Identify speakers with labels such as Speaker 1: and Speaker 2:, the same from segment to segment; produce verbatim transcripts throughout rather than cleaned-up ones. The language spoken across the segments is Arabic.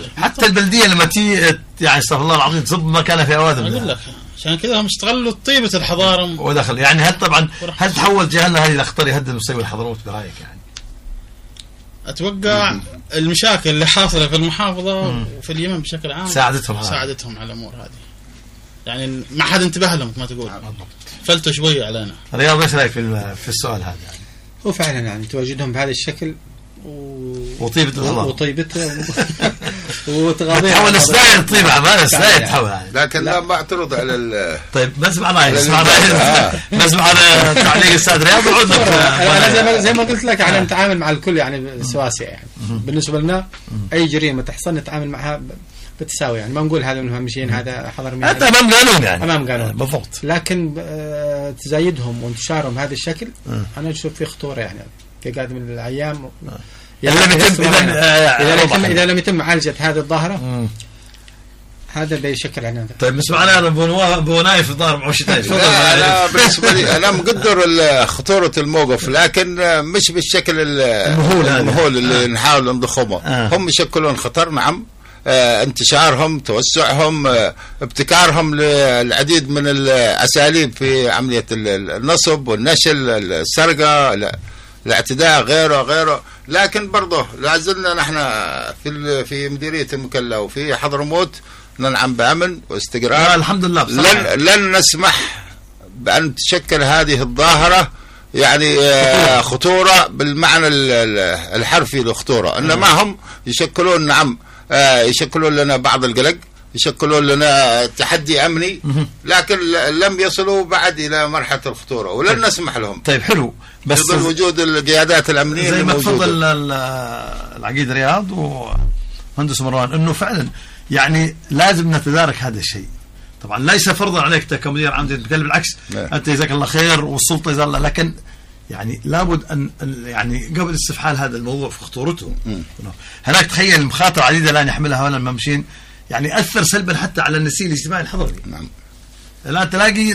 Speaker 1: حتى البلديه لما تي يعني استغفر الله العظيم تصب مكانها في اوادم.
Speaker 2: اقول لك عشان كذا هم استغلوا طيبه الحضاره
Speaker 1: ودخل يعني. هل طبعا هل تحول جهلنا هذه الاخطار يهدد مستوى الحضارات برايك يعني؟
Speaker 2: اتوقع المشاكل اللي حاصله في المحافظه مم. وفي اليمن بشكل عام
Speaker 1: ساعدتهم
Speaker 2: ساعدتهم على الامور هذه يعني ما حد انتبه لهم ما تقول فلتوا شويه علينا.
Speaker 1: رياض ايش رايك في في السؤال هذا يعني؟
Speaker 3: هو فعلا يعني تواجدهم بهذا الشكل و...
Speaker 1: وطيبة الغضب
Speaker 3: وطيبته وتغاضيها
Speaker 1: تحول السلايد طيبة ما السلايد تحول يعني.
Speaker 4: لكن لا ما اعترض على ال
Speaker 1: طيب بسمع رايك بسمع رايك بسمع تعليق الاستاذ رياض وعود لك.
Speaker 3: انا زي ما زي ما قلت لك يعني نتعامل مع الكل يعني سواسية يعني. بالنسبة لنا اي جريمة تحصل نتعامل معها بالتساوي يعني. ما نقول هذا انهم مشين هذا حضر مين
Speaker 1: انت امام قانون يعني
Speaker 3: امام قانون
Speaker 1: بالضبط.
Speaker 3: لكن تزايدهم وانتشارهم بهذا الشكل انا اشوف فيه خطورة يعني في قادم من الايام.
Speaker 1: يعني إذا, يتم
Speaker 3: إذا, لم يتم إذا لم يتم معالجة هذه الظاهرة مم. هذا بيشكل عنها.
Speaker 1: طيب بس معنا أبو نايف الظاهر معوش تاني.
Speaker 4: لا لا بالنسبة لي أنا مقدر خطورة الموقف لكن مش بالشكل المهول, المهول اللي نحاول نضخمه. آه. هم يشكلون خطر نعم. آه انتشارهم توسعهم آه ابتكارهم للعديد من الأساليب في عملية النصب والنشل السرقة الاعتداء غيره غيره. لكن برضه لازلنا نحن في في مديرية المكلا وفي حضرموت ننعم بأمن واستقرار.
Speaker 1: الحمد لله.
Speaker 4: لن, لن نسمح بأن تشكل هذه الظاهرة يعني خطورة بالمعنى الحرفي للخطورة. إنما هم يشكلون نعم يشكلون لنا بعض القلق يشكلون لنا تحدي أمني لكن لم يصلوا بعد إلى مرحلة الخطورة ولن طيب. نسمح لهم.
Speaker 1: طيب حلو بس
Speaker 4: وجود القيادات الأمنية
Speaker 1: زي ما تفضل العقيد رياض ومهندس مروان إنه فعلا يعني لازم نتدارك هذا الشيء. طبعا ليس فرضا عليك كمدير عام تتكلم بالعكس لا. أنت جزاك الله خير والسلطة جزاك الله لكن يعني لابد أن يعني قبل استفحال هذا الموضوع في خطورته هناك تخيل المخاطر عديدة الآن يحملها هؤلاء الممشين يعني أثر سلبا حتى على النسيج الاجتماعي الحضري.
Speaker 4: نعم.
Speaker 1: الآن تلاقي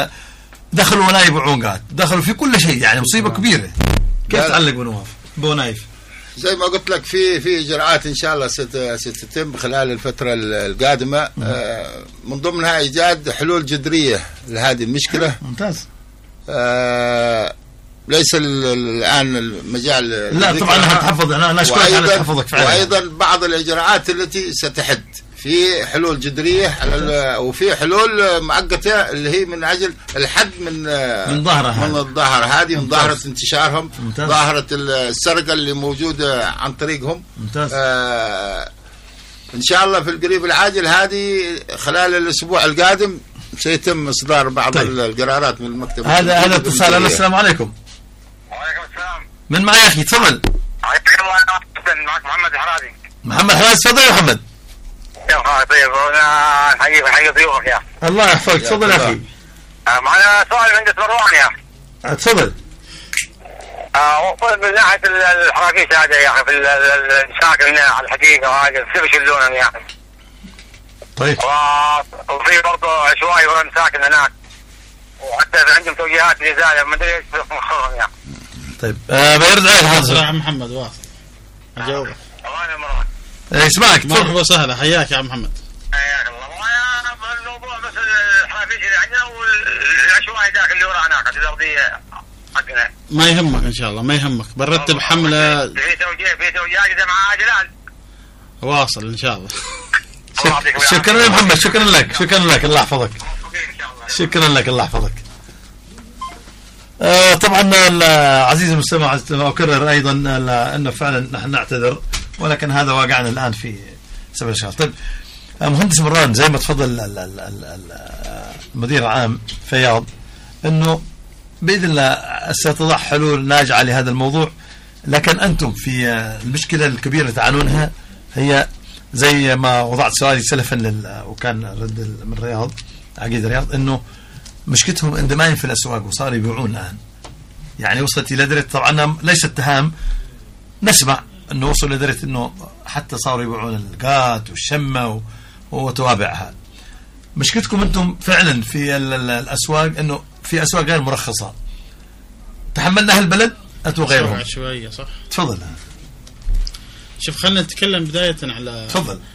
Speaker 1: دخلوا ولا يبيعون قاعد دخلوا في كل شيء يعني مصيبة نعم. كبيرة. كيف تعلق بنواف بونايف؟
Speaker 4: زي ما قلت لك في في إجراءات إن شاء الله ستتم خلال الفترة القادمة آه من ضمنها إيجاد حلول جذرية لهذه المشكلة.
Speaker 1: ممتاز.
Speaker 4: آه ليس الآن المجال
Speaker 1: لا طبعا هتحفظ أنا أشكرك على تحفظك فعلا.
Speaker 4: وأيضا بعض الإجراءات التي ستحد في حلول جذرية وفي حلول مؤقتة اللي هي من أجل الحد من
Speaker 1: من ظاهرة
Speaker 4: من الظاهرة هذه من ظاهرة انتشارهم ممتاز. ظاهرة السرقة اللي موجودة عن طريقهم.
Speaker 1: ممتاز.
Speaker 4: آه إن شاء الله في القريب العاجل هذه خلال الأسبوع القادم سيتم إصدار بعض طيب. القرارات من المكتب.
Speaker 1: هذا هذا اتصال. السلام عليكم.
Speaker 5: وعليكم السلام.
Speaker 1: من معي يا أخي تفضل.
Speaker 5: حياك الله معك محمد الحرازي.
Speaker 1: محمد حرازي تفضل يا محمد.
Speaker 5: يا أخي طيب أنا حقيقي حقيقي ضيوفك يا.
Speaker 1: الله يحفظك تفضل يا أخي.
Speaker 5: معنا سؤال من عند مروان يا.
Speaker 1: تفضل.
Speaker 5: آه من ناحية الحراكيش هذا يا أخي في الساكن على الحقيقة وهذا كيف يشلونهم يا أخي.
Speaker 1: طيب.
Speaker 5: وفي برضه عشوائي ورا ساكن هناك وحتى عندهم توجيهات لإزالة ما أدري إيش مخهم يا.
Speaker 1: طيب آه بيرد عليك
Speaker 2: حاضر يا عم محمد واصل أجاوبك.
Speaker 5: الله يا مروان.
Speaker 1: اسمعك
Speaker 2: مرحبا وسهلا حياك يا عم محمد.
Speaker 5: حياك الله. وانا الموضوع بس الحرافيش اللي عندنا والعشوائي ذاك اللي ورا هناك في الارضيه حقنا.
Speaker 2: ما يهمك ان شاء الله ما يهمك بنرتب حمله.
Speaker 5: في توجيه في توجيه اذا مع جلال.
Speaker 2: واصل ان شاء الله.
Speaker 1: شكرا يا محمد شكرا لك شكرا لك الله يحفظك. شكرا لك الله يحفظك. آه طبعا عزيزي المستمع اكرر ايضا انه فعلا نحن نعتذر ولكن هذا واقعنا الآن في سبع شهور. طيب مهندس مروان زي ما تفضل المدير العام فياض انه باذن الله ستضع حلول ناجعه لهذا الموضوع لكن انتم في المشكله الكبيره اللي تعانونها هي زي ما وضعت سؤالي سلفا وكان رد من رياض عقيد رياض انه مشكلتهم اندماج في الاسواق وصاروا يبيعون الان يعني وصلت الى درجه طبعا ليس اتهام نسمع انه وصل لدرجه انه حتى صاروا يبيعون القات والشمه وتوابعها. مشكلتكم انتم فعلا في الاسواق انه في اسواق غير مرخصه تحملنا اهل البلد انتم غيرهم
Speaker 2: شويه صح.
Speaker 1: تفضل.
Speaker 2: شوف خلينا نتكلم بدايه على
Speaker 1: تفضل.